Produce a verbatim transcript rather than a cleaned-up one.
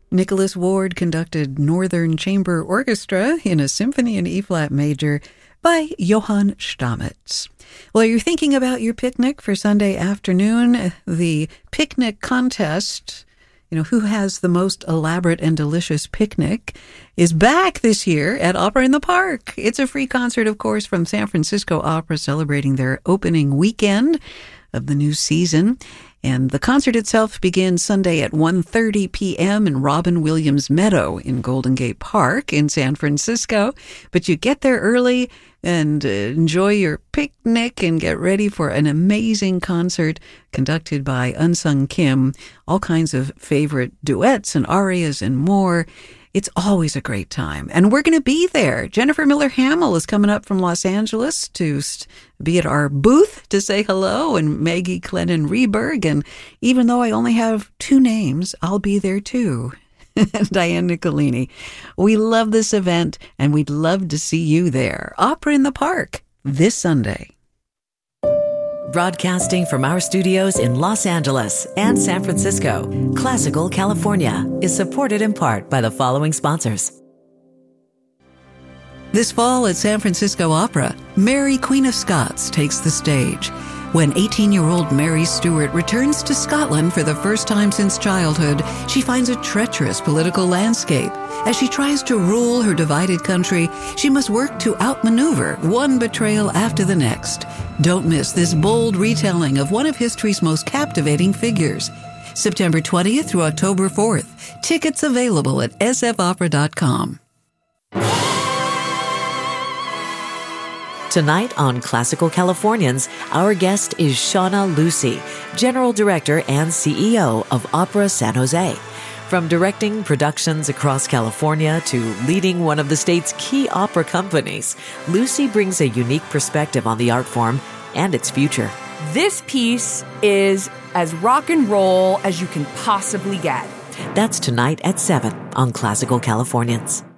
Nicholas Ward conducted Northern Chamber Orchestra in a symphony in E-flat major by Johann Stamitz. Well, you're thinking about your picnic for Sunday afternoon. The picnic contest, you know, who has the most elaborate and delicious picnic, is back this year at Opera in the Park. It's a free concert, of course, from San Francisco Opera celebrating their opening weekend of the new season. And the concert itself begins Sunday at one thirty p.m. in Robin Williams Meadow in Golden Gate Park in San Francisco. But you get there early and uh, enjoy your picnic and get ready for an amazing concert conducted by Unsung Kim. All kinds of favorite duets and arias and more. It's always a great time. And we're going to be there. Jennifer Miller Hamill is coming up from Los Angeles to be at our booth to say hello, and Maggie Clennon Reberg. And even though I only have two names, I'll be there too. Diane Nicolini. We love this event, and we'd love to see you there. Opera in the Park this Sunday. Broadcasting from our studios in Los Angeles and San Francisco, Classical California is supported in part by the following sponsors. This fall at San Francisco Opera, Mary, Queen of Scots takes the stage when eighteen-year-old Mary Stuart returns to Scotland for the first time since childhood. She finds a treacherous political landscape. As she tries to rule her divided country, she must work to outmaneuver one betrayal after the next. Don't miss this bold retelling of one of history's most captivating figures. September twentieth through October fourth. Tickets available at s f opera dot com. Tonight on Classical Californians, our guest is Shauna Lucy, General Director and C E O of Opera San Jose. From directing productions across California to leading one of the state's key opera companies, Lucy brings a unique perspective on the art form and its future. This piece is as rock and roll as you can possibly get. That's tonight at seven on Classical Californians.